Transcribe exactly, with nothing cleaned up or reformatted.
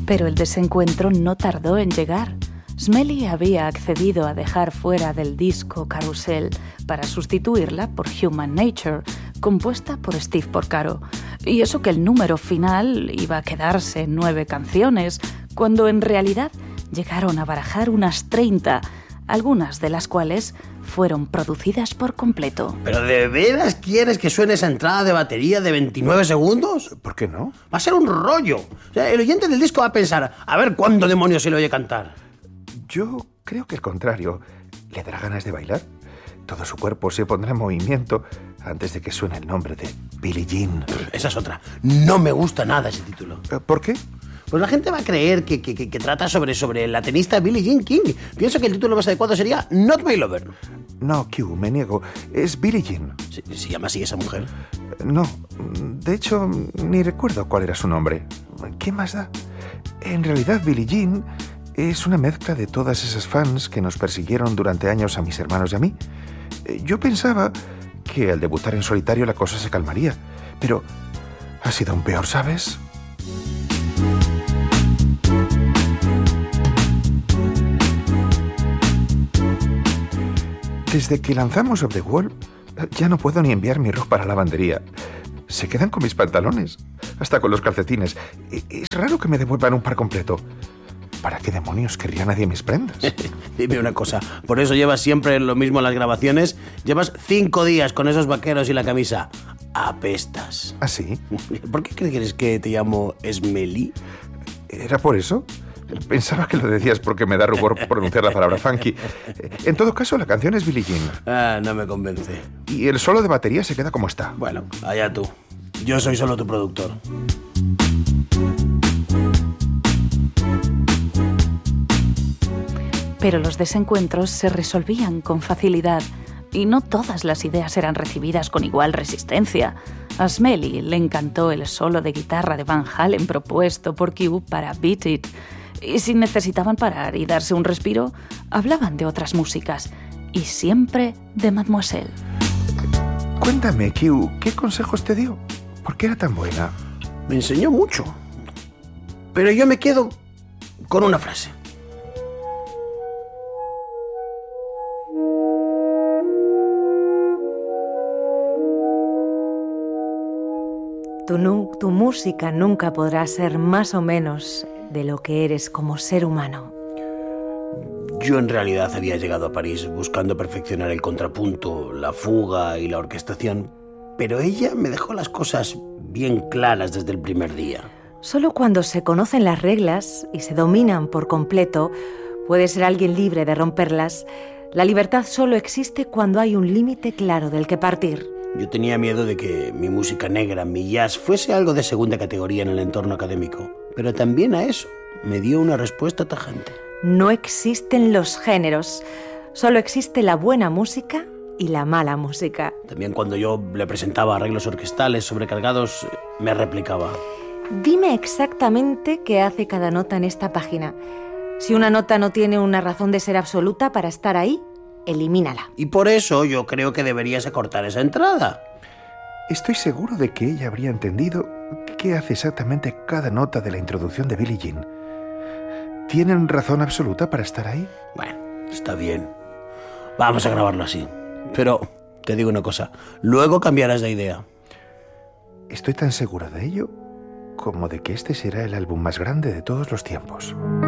Pero el desencuentro no tardó en llegar. Smelly había accedido a dejar fuera del disco Carousel para sustituirla por Human Nature, compuesta por Steve Porcaro. Y eso que el número final iba a quedarse en nueve canciones, cuando en realidad llegaron a barajar unas treinta, algunas de las cuales fueron producidas por completo. ¿Pero de veras quieres que suene esa entrada de batería de veintinueve segundos? ¿Por qué no? Va a ser un rollo. O sea, el oyente del disco va a pensar, a ver cuándo demonios se le oye cantar. Yo creo que al contrario. ¿Le dará ganas de bailar? Todo su cuerpo se pondrá en movimiento antes de que suene el nombre de Billie Jean. Esa es otra. No me gusta nada ese título. ¿Por qué? Pues la gente va a creer que, que, que, que trata sobre, sobre la tenista Billie Jean King. Pienso que el título más adecuado sería Not My Lover. No, Q, me niego. Es Billie Jean. ¿Se, se llama así esa mujer? No. De hecho, ni recuerdo cuál era su nombre. ¿Qué más da? En realidad, Billie Jean es una mezcla de todas esas fans que nos persiguieron durante años a mis hermanos y a mí. Yo pensaba que al debutar en solitario la cosa se calmaría, pero ha sido aún peor, ¿sabes? Desde que lanzamos Off the Wall, ya no puedo ni enviar mi ropa a la lavandería. Se quedan con mis pantalones, hasta con los calcetines. Es raro que me devuelvan un par completo. ¿Para qué demonios querría nadie mis prendas? Dime una cosa, ¿por eso llevas siempre lo mismo en las grabaciones? Llevas cinco días con esos vaqueros y la camisa. Apestas. ¿Ah, sí? ¿Por qué crees que te llamo Smelly? ¿Era por eso? Pensaba que lo decías porque me da rubor pronunciar la palabra funky. En todo caso, la canción es Billie Jean. Ah, no me convence. Y el solo de batería se queda como está. Bueno, allá tú. Yo soy solo tu productor. Pero los desencuentros se resolvían con facilidad y no todas las ideas eran recibidas con igual resistencia. A Smelly le encantó el solo de guitarra de Van Halen propuesto por Q para Beat It. Y si necesitaban parar y darse un respiro, hablaban de otras músicas y siempre de Mademoiselle. Cuéntame, Q, ¿qué consejos te dio? ¿Por qué era tan buena? Me enseñó mucho. Pero yo me quedo con una frase. Tu, nu- tu música nunca podrá ser más o menos de lo que eres como ser humano. Yo en realidad había llegado a París buscando perfeccionar el contrapunto, la fuga y la orquestación, pero ella me dejó las cosas bien claras desde el primer día. Solo cuando se conocen las reglas y se dominan por completo, puede ser alguien libre de romperlas. La libertad solo existe cuando hay un límite claro del que partir. Yo tenía miedo de que mi música negra, mi jazz, fuese algo de segunda categoría en el entorno académico, pero también a eso me dio una respuesta tajante. No existen los géneros, solo existe la buena música y la mala música. También cuando yo le presentaba arreglos orquestales sobrecargados, me replicaba: Dime exactamente qué hace cada nota en esta página. Si una nota no tiene una razón de ser absoluta para estar ahí, elimínala. Y por eso yo creo que deberías acortar esa entrada. Estoy seguro de que ella habría entendido qué hace exactamente cada nota de la introducción de Billie Jean. ¿Tienen razón absoluta para estar ahí? Bueno, está bien. Vamos a grabarlo así. Pero te digo una cosa, luego cambiarás de idea. Estoy tan seguro de ello como de que este será el álbum más grande de todos los tiempos.